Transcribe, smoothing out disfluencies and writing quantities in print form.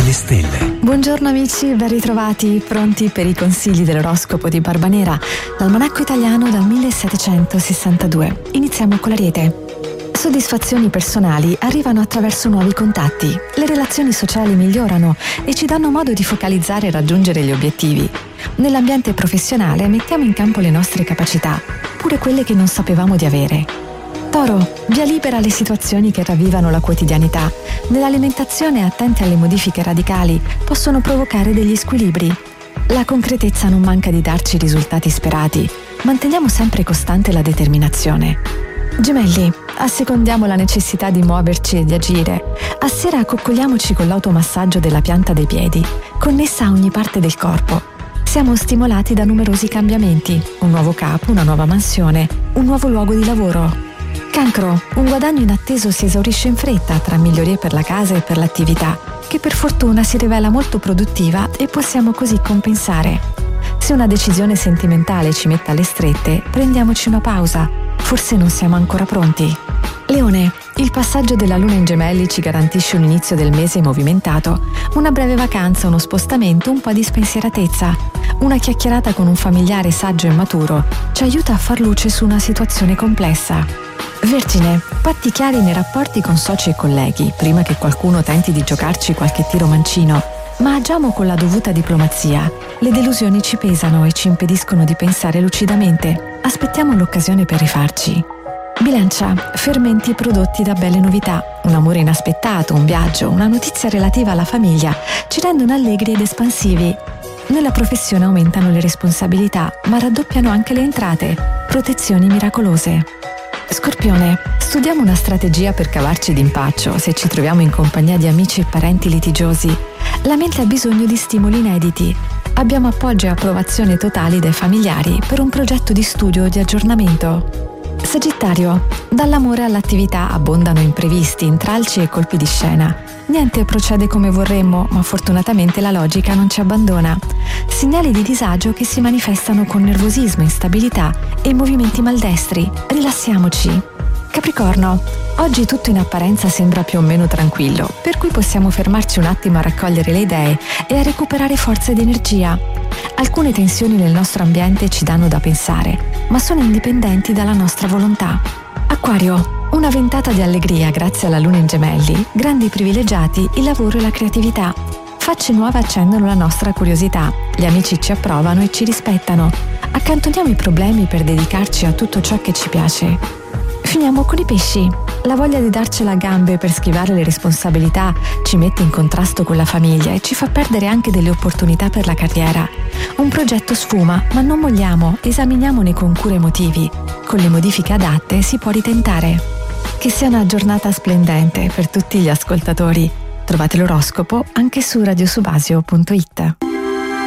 le stelle. Buongiorno amici, ben ritrovati, pronti per i consigli dell'oroscopo di Barbanera, l'almanacco italiano dal 1762. Iniziamo con l'Ariete. Soddisfazioni personali arrivano attraverso nuovi contatti, le relazioni sociali migliorano e ci danno modo di focalizzare e raggiungere gli obiettivi. Nell'ambiente professionale mettiamo in campo le nostre capacità, pure quelle che non sapevamo di avere. Toro, via libera alle situazioni che ravvivano la quotidianità. Nell'alimentazione attenti alle modifiche radicali possono provocare degli squilibri. La concretezza non manca di darci i risultati sperati. Manteniamo sempre costante la determinazione. Gemelli, assecondiamo la necessità di muoverci e di agire. A sera coccoliamoci con l'automassaggio della pianta dei piedi, connessa a ogni parte del corpo. Siamo stimolati da numerosi cambiamenti, un nuovo capo, una nuova mansione, un nuovo luogo di lavoro. Cancro, un guadagno inatteso si esaurisce in fretta tra migliorie per la casa e per l'attività, che per fortuna si rivela molto produttiva e possiamo così compensare. Se una decisione sentimentale ci mette alle strette, prendiamoci una pausa. Forse non siamo ancora pronti. Leone, il passaggio della luna in Gemelli ci garantisce un inizio del mese movimentato, una breve vacanza, uno spostamento, un po' di spensieratezza. Una chiacchierata con un familiare saggio e maturo ci aiuta a far luce su una situazione complessa. Vergine, patti chiari nei rapporti con soci e colleghi, prima che qualcuno tenti di giocarci qualche tiro mancino, ma agiamo con la dovuta diplomazia. Le delusioni ci pesano e ci impediscono di pensare lucidamente. Aspettiamo l'occasione per rifarci. Bilancia, fermenti prodotti da belle novità. Un amore inaspettato, un viaggio, una notizia relativa alla famiglia ci rendono allegri ed espansivi. Nella professione aumentano le responsabilità, ma raddoppiano anche le entrate. Protezioni miracolose. Scorpione, studiamo una strategia per cavarci d'impaccio se ci troviamo in compagnia di amici e parenti litigiosi. La mente ha bisogno di stimoli inediti. Abbiamo appoggio e approvazione totali dai familiari per un progetto di studio o di aggiornamento. Sagittario, dall'amore all'attività abbondano imprevisti, intralci e colpi di scena. Niente procede come vorremmo, ma fortunatamente la logica non ci abbandona. Segnali di disagio che si manifestano con nervosismo, instabilità e movimenti maldestri. Rilassiamoci. Capricorno, oggi tutto in apparenza sembra più o meno tranquillo, per cui possiamo fermarci un attimo a raccogliere le idee e a recuperare forza ed energia. Alcune tensioni nel nostro ambiente ci danno da pensare, ma sono indipendenti dalla nostra volontà. Acquario, una ventata di allegria grazie alla luna in Gemelli, grandi privilegiati, il lavoro e la creatività. Facce nuove accendono la nostra curiosità, gli amici ci approvano e ci rispettano. Accantoniamo i problemi per dedicarci a tutto ciò che ci piace. Finiamo con i pesci. La voglia di darcela a gambe per schivare le responsabilità ci mette in contrasto con la famiglia e ci fa perdere anche delle opportunità per la carriera. Un progetto sfuma, ma non molliamo, esaminiamone con cura e motivi. Con le modifiche adatte si può ritentare. Che sia una giornata splendente per tutti gli ascoltatori. Trovate l'oroscopo anche su radiosubasio.it.